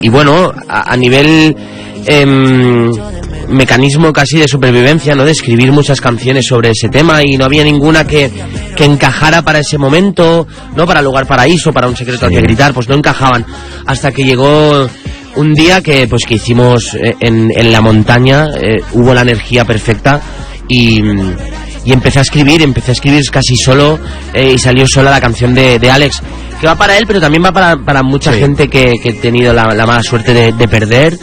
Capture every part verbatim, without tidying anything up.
y bueno, a, a nivel eh, mecanismo casi de supervivencia, ¿no? De escribir muchas canciones sobre ese tema, y no había ninguna que, que encajara para ese momento, ¿no? Para Lugar Paraíso, para Un secreto sí. al que gritar, pues no encajaban. Hasta que llegó un día que pues que hicimos eh, en, en la montaña, eh, hubo la energía perfecta y... y empecé a escribir, empecé a escribir casi solo eh, y salió sola la canción de, de Alex, que va para él, pero también va para, para mucha sí. gente que, que he tenido la, la mala suerte de, de perder.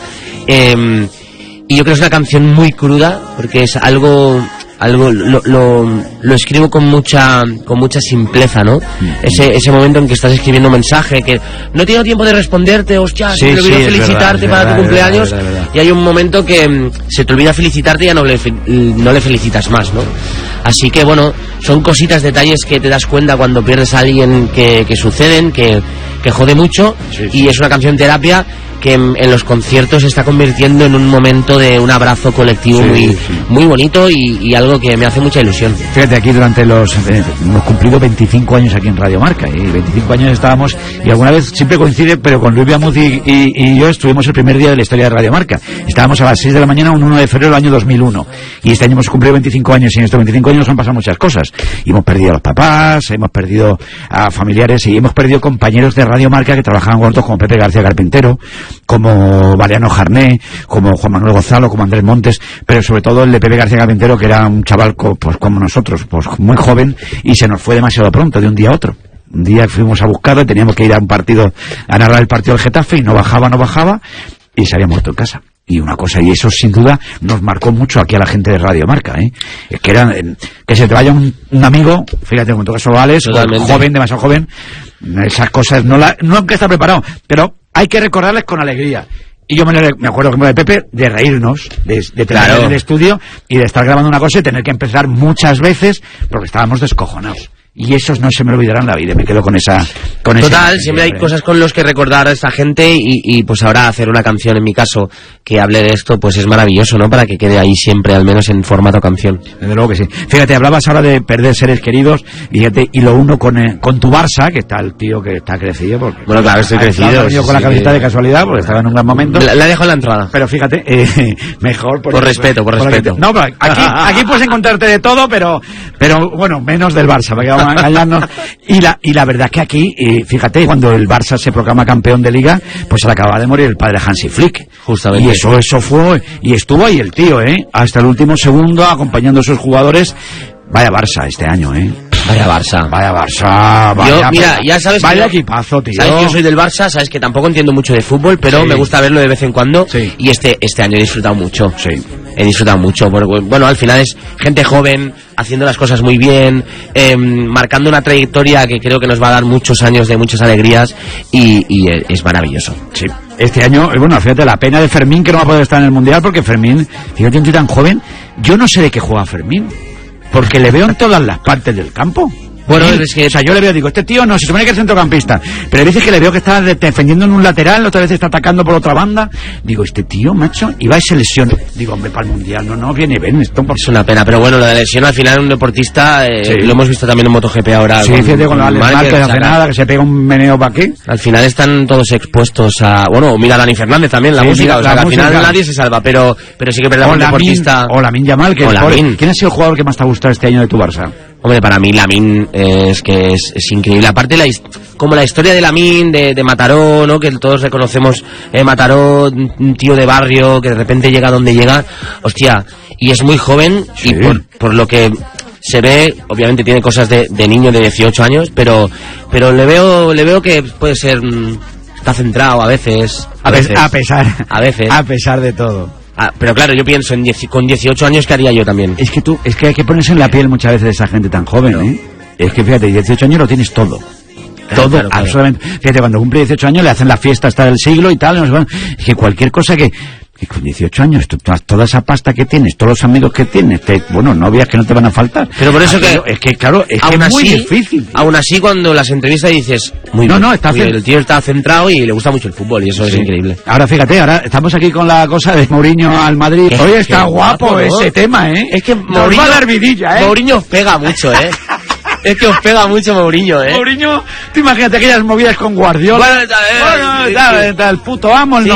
Eh, y yo creo que es una canción muy cruda, porque es algo... algo lo, lo, lo escribo con mucha con mucha simpleza, ¿no? Mm-hmm. Ese ese momento en que estás escribiendo un mensaje que no tengo tiempo de responderte, hostia, sí, siempre sí, quiero felicitarte verdad, para verdad, tu cumpleaños, verdad, verdad, verdad. Y hay un momento que mm, se te olvida felicitarte y ya no le no le felicitas más, ¿no? Así que bueno, son cositas, detalles que te das cuenta cuando pierdes a alguien que, que suceden, que, que jode mucho, sí, sí. Y es una canción terapia que en, en los conciertos se está convirtiendo en un momento de un abrazo colectivo sí, muy sí. muy bonito y, y algo que me hace mucha ilusión. Fíjate, aquí durante los... Eh, hemos cumplido veinticinco años aquí en Radio Marca, y veinticinco años estábamos, y alguna vez siempre coincide, pero con Luis Viamuz y, y, y yo estuvimos el primer día de la historia de Radio Marca. Estábamos a las seis de la mañana, un uno de febrero del año dos mil uno, y este año hemos cumplido veinticinco años, y en estos veinticinco años nos han pasado muchas cosas. Y hemos perdido a los papás, hemos perdido a familiares, y hemos perdido compañeros de Radio Marca que trabajaban con nosotros, como Pepe García Carpintero, como Mariano Jarné, como Juan Manuel Gonzalo, como Andrés Montes, pero sobre todo el de Pepe García Carpintero, que era un chaval co, pues como nosotros, pues muy joven, y se nos fue demasiado pronto, de un día a otro. Un día fuimos a buscarlo y teníamos que ir a un partido, a narrar el partido del Getafe, y no bajaba, no bajaba, y se había muerto en casa. Y una cosa, y eso sin duda nos marcó mucho aquí a la gente de Radio Marca, ¿eh? Es que era, eh, que se te vaya un, un amigo, fíjate, en tu caso Alex, joven, demasiado joven, esas cosas, no la, no que está preparado, pero hay que recordarles con alegría. Y yo me, me acuerdo como de Pepe, de reírnos, de, de tener claro. en el estudio y de estar grabando una cosa y tener que empezar muchas veces porque estábamos descojonados. Y esos no se me olvidarán la vida, me quedo con esa... Con Total, ese, siempre hay cosas con los que recordar a esta gente y, y pues ahora hacer una canción, en mi caso, que hable de esto, pues es maravilloso, ¿no? Para que quede ahí siempre, al menos en formato canción. Desde luego que sí. Fíjate, hablabas ahora de perder seres queridos, fíjate, y lo uno con, eh, con tu Barça, que está el tío que está crecido. Porque, bueno, claro, estoy crecido. Yo sí, con la camiseta sí, de casualidad, porque estaba en un gran momento. La, la dejo en la entrada. Pero fíjate, eh, mejor... Por, por respeto, por, por respeto. No, pero aquí, aquí puedes encontrarte de todo, pero, pero bueno, menos del Barça, para que vamos a engañarnos. Y la, y la verdad es que aquí, eh, fíjate, cuando el Barça se proclama campeón de Liga, pues se le acaba de morir el padre Hansi Flick. Justamente. Y eso, eso fue, y estuvo ahí el tío, ¿eh? Hasta el último segundo, acompañando a sus jugadores. Vaya Barça este año, ¿eh? Vaya Barça. Vaya Barça. Vaya, yo, mira, ya sabes vaya que equipazo, tío. Sabes que yo soy del Barça, sabes que tampoco entiendo mucho de fútbol, pero sí. me gusta verlo de vez en cuando. Sí. Y este, este año he disfrutado mucho. Sí. He disfrutado mucho, porque, bueno, al final es gente joven, haciendo las cosas muy bien, eh, marcando una trayectoria que creo que nos va a dar muchos años de muchas alegrías, y, y es maravilloso. Sí. Este año, bueno, fíjate, la pena de Fermín, que no va a poder estar en el Mundial, porque Fermín, fíjate, un tío tan joven, yo no sé de qué juega Fermín, porque le veo en todas las partes del campo. Bueno, sí, es que, o sea, yo le veo, digo, este tío no, se supone que es centrocampista, pero hay veces que le veo que está defendiendo en un lateral, otra vez está atacando por otra banda. Digo, este tío, macho, y va y se lesiona. Digo, hombre, para el Mundial, no, no, viene bien esto. Por... Es una pena, pero bueno, la lesión al final, un deportista, eh, sí. lo hemos visto también en MotoGP ahora. Sí, con, fíjate, con, con la que no hace nada, que se pega un meneo para aquí. Al final están todos expuestos a, bueno, mira a Dani Fernández también, la sí, música, mira, o sea, la al música. Final nadie se salva, pero, pero sí que perdamos un deportista. O Lamine Yamal, que es, ¿quién ha sido el jugador que más te ha gustado este año de tu Barça? Hombre, para mí Lamine eh, es que es, es increíble. Aparte, la, como la historia de Lamine, de, de Mataró, ¿no? Que todos reconocemos, eh, Mataró, un tío de barrio que de repente llega donde llega. Hostia, y es muy joven, sí. y por, por lo que se ve, obviamente tiene cosas de, de niño de dieciocho años, pero pero le veo le veo que puede ser... Está centrado a veces. A, a, veces, a pesar. A veces. A pesar de todo. Ah, pero claro, yo pienso, en diez, con dieciocho años, ¿qué haría yo también? Es que tú, es que hay que ponerse en la piel muchas veces de esa gente tan joven, no. ¿eh? Es que fíjate, dieciocho años lo tienes todo. Claro, todo, claro, claro. absolutamente. Fíjate, cuando cumple dieciocho años le hacen la fiesta hasta del siglo y tal, no sé, bueno, es que cualquier cosa que... Y con dieciocho años, tú, toda esa pasta que tienes, todos los amigos que tienes, te, bueno, novias que no te van a faltar. Pero por eso ah, que... Es que, claro, es, que es muy así, difícil. Tío. Aún así, cuando las entrevistas dices... Muy no, bien, no, está muy bien, el tío está centrado y le gusta mucho el fútbol, y eso sí. es increíble. Ahora, fíjate, ahora estamos aquí con la cosa de Mourinho al Madrid. Es Oye, está guapo, guapo, ¿no? ese tema, ¿eh? Es que Mourinho... va a dar vidilla, ¿eh? Mourinho pega mucho, ¿eh? Es que os pega mucho Mourinho, ¿eh? Mourinho, tú imagínate aquellas movidas con Guardiola. Bueno, tal, bueno, tal, tal, el puto amo, el sí,